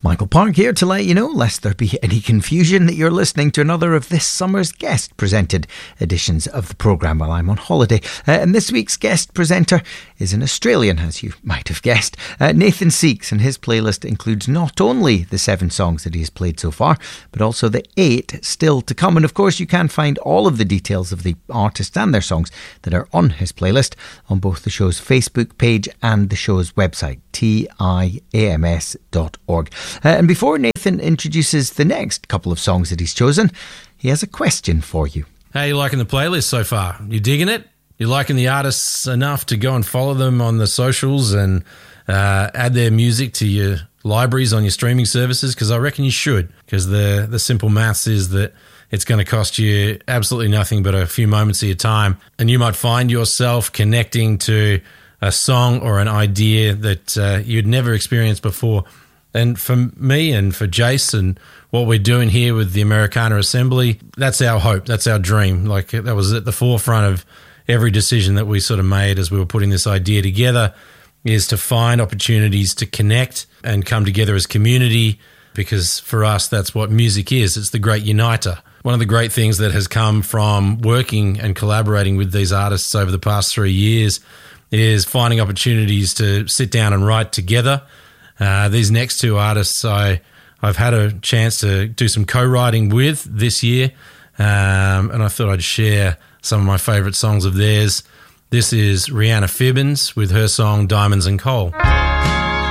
Michael Park here to let you know, lest there be any confusion, that you're listening to another of this summer's guest-presented editions of the programme while I'm on holiday. And this week's guest presenter is an Australian, as you might have guessed, Nathan Seeks, and his playlist includes not only the 7 songs that he has played so far, but also the 8 still to come. And of course, you can find all of the details of the artists and their songs that are on his playlist on both the show's Facebook page and the show's website, tiams.org. And before Nathan introduces the next couple of songs that he's chosen, he has a question for you. How are you liking the playlist so far? You digging it? You liking the artists enough to go and follow them on the socials and add their music to your libraries on your streaming services? Because I reckon you should, because the simple maths is that it's going to cost you absolutely nothing but a few moments of your time, and you might find yourself connecting to a song or an idea that you'd never experienced before. And for me and for Jason, what we're doing here with the Americana Assembly, that's our hope, that's our dream. Like, that was at the forefront of every decision that we sort of made as we were putting this idea together, is to find opportunities to connect and come together as community, because for us, that's what music is. It's the great uniter. One of the great things that has come from working and collaborating with these artists over the past 3 years is finding opportunities to sit down and write together. These next 2 artists I've had a chance to do some co-writing with this year, and I thought I'd share some of my favourite songs of theirs. This is Rihanna Fibbins with her song Diamonds and Coal.